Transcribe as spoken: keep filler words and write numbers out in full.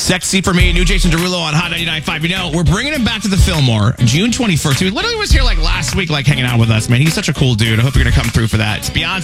Sexy for Me, new Jason Derulo on Hot ninety-nine point five. You know, we're bringing him back to the Fillmore June twenty-first. He literally was here like last week, like hanging out with us, man. He's such a cool dude. I hope you're going to come through for that. It's Beyonce.